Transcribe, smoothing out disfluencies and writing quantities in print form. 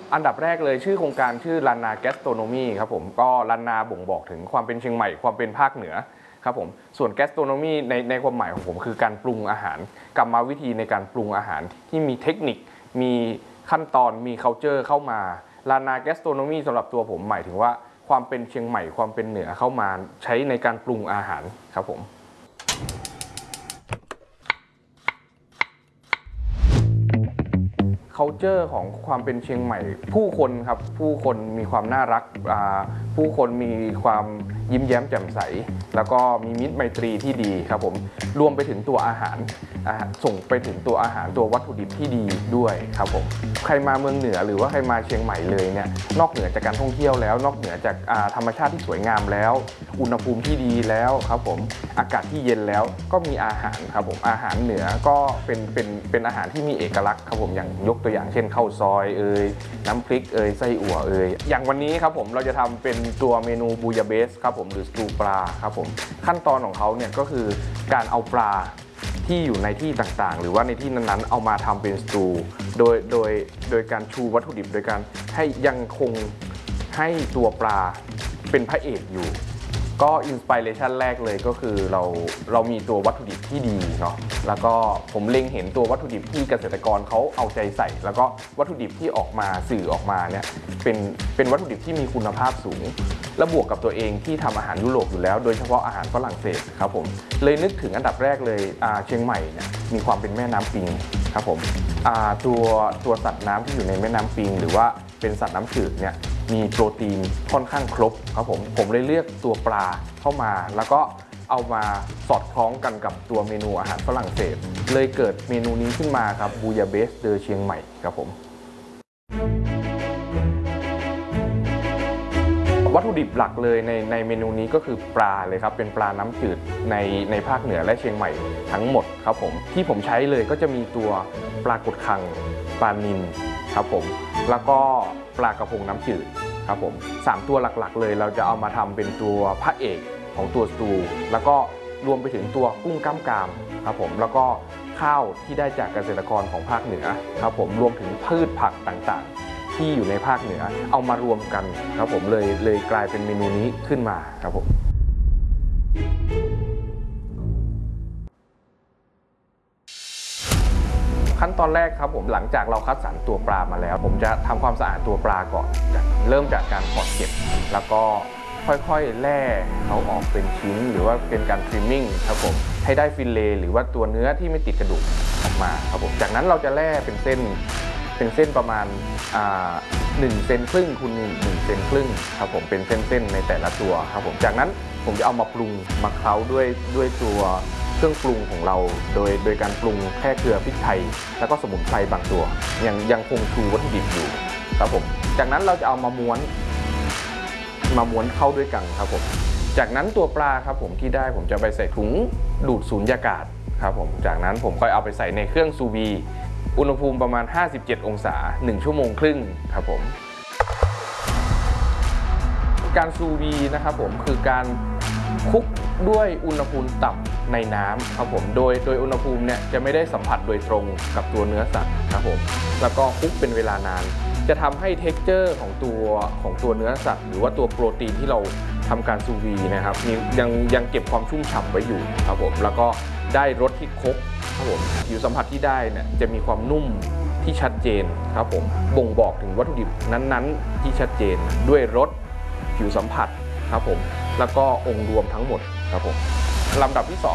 อันดับแรกเลยชื่อโครงการชื่อลานาแกสโตรโนมีครับผมก็ลานาบ่งบอกถึงความเป็นเชียงใหม่ความเป็นภาคเหนือครับผมส่วนแกสโตรโนมีในความหมายของผมคือการปรุงอาหารกรรมวิธีในการปรุงอาหารที่มีเทคนิคมีขั้นตอนมี culture เข้ามาลานาแกสโตรโนมีสำหรับตัวผมหมายถึงว่าความเป็นเชียงใหม่ความเป็นเหนือเข้ามาใช้ในการปรุงอาหารครับผมculture ของความเป็นเชียงใหม่ผู้คนครับผู้คนมีความน่ารักผู้คนมีความยิ้มแย้มแจ่มใสแล้วก็มีมิตรไมตรีที่ดีครับผมรวมไปถึงตัวอาหารส่งไปถึงตัวอาหารตัววัตถุดิบที่ดีด้วยครับผมใครมาเมืองเหนือหรือว่าใครมาเชียงใหม่เลยเนี่ยนอกเหนือจากการท่องเที่ยวแล้วนอกเหนือจากธรรมชาติที่สวยงามแล้วอุณหภูมิที่ดีแล้วครับผมอากาศที่เย็นแล้วก็มีอาหารครับผมอาหารเหนือก็เป็นอาหารที่มีเอกลักษณ์ครับผมอย่างยกตัวอย่างเช่นข้าวซอยน้ำพริกไส้อั่วอย่างวันนี้ครับผมเราจะทำเป็นตัวเมนูบูยาเบสครับผมหรือสตูปลาครับผมขั้นตอนของเขาเนี่ยก็คือการเอาปลาที่อยู่ในที่ต่างๆหรือว่าในที่นั้นๆเอามาทำเป็นสตูโดยการชูวัตถุดิบโดยการให้ยังคงให้ตัวปลาเป็นพระเอกอยู่ก็อินสปิเรชันแรกเลยก็คือเรามีตัววัตถุดิบที่ดีเนาะแล้วก็ผมเล็งเห็นตัววัตถุดิบที่เกษตรกรเขาเอาใจใส่แล้วก็วัตถุดิบที่ออกมาสื่อออกมาเนี่ยเป็นวัตถุดิบที่มีคุณภาพสูงและบวกกับตัวเองที่ทำอาหารยุโรปอยู่แล้วโดยเฉพาะอาหารฝรั่งเศสครับผมเลยนึกถึงอันดับแรกเลยเชียงใหม่เนี่ยมีความเป็นแม่น้ำปิงครับผมตัวสัตว์น้ำที่อยู่ในแม่น้ำปิงหรือว่าเป็นสัตว์น้ำจืดเนี่ยมีโปรตีนค่อนข้างครบครับผมเลยเลือกตัวปลาเข้ามาแล้วก็เอามาสอดคล้องกันกับตัวเมนูอาหารฝรั่งเศสเลยเกิดเมนูนี้ขึ้นมาครับบูยาเบสเดอเชียงใหม่ครับผมวัตถุดิบหลักเลยในเมนูนี้ก็คือปลาเลยครับเป็นปลาน้ำจืดในภาคเหนือและเชียงใหม่ทั้งหมดครับผมที่ผมใช้เลยก็จะมีตัวปลากดคังปลานิลครับผมแล้วก็ปลากระพงน้ำจืดครับผม3ตัวหลักๆเลยเราจะเอามาทำเป็นตัวพระเอกของตัวสตูแล้วก็รวมไปถึงตัวกุ้งก้ามกามครับผมแล้วก็ข้าวที่ได้จากเกษตรกรของภาคเหนือครับผมรวมถึงพืชผักต่างๆที่อยู่ในภาคเหนือเอามารวมกันครับผมเลยกลายเป็นเมนูนี้ขึ้นมาครับผมขั้นตอนแรกครับผมหลังจากเราคัดสรรตัวปลามาแล้วผมจะทำความสะอาดตัวปลาก่อนเริ่มจากการขอดเก็บแล้วก็ค่อยๆแล่เขาออกเป็นชิ้นหรือว่าเป็นการทริมมิ่งครับผมให้ได้ฟิลเลหรือว่าตัวเนื้อที่ไม่ติดกระดูกออกมาครับผมจากนั้นเราจะแล่เป็นเส้นประมาณ1 เซนครึ่งคูณ1 เซนครึ่งครับผมเป็นเส้นๆในแต่ละตัวครับผมจากนั้นผมจะเอามาปรุงมาเคล้าด้วยตัวเครื่องปรุงของเราโดยการปรุงแค่เกลือพริกไทยแล้วก็สมุนไพรบางตัวยังคงชูวัตถุดิบอยู่ครับผมจากนั้นเราจะเอามาม้วนเข้าด้วยกันครับผมจากนั้นตัวปลาครับผมที่ได้ผมจะไปใส่ถุงดูดสูญญากาศครับผมจากนั้นผมก็เอาไปใส่ในเครื่องซูวีอุณหภูมิประมาณ57 องศา1 ชั่วโมงครึ่งครับผมการซูวีนะครับผมคือการคลุกด้วยอุณหภูมิต่ำในน้ำครับผมโดยอุณหภูมิเนี่ยจะไม่ได้สัมผัสโดยตรงกับตัวเนื้อสัตว์ครับผมแล้วก็คลุกเป็นเวลานานจะทำให้เท็กเจอร์ของตัวเนื้อสัตว์หรือว่าตัวโปรตีนที่เราทำการซูวีนะครับยังเก็บความชุ่มฉ่ำไว้อยู่ครับผมแล้วก็ได้รสที่ครบครับผมผิวสัมผัสที่ได้เนี่ยจะมีความนุ่มที่ชัดเจนครับผมบ่งบอกถึงวัตถุดิบนั้นๆที่ชัดเจนด้วยรสผิวสัมผัสครับผมแล้วก็องค์รวมทั้งหมดครับผมลำดับที่2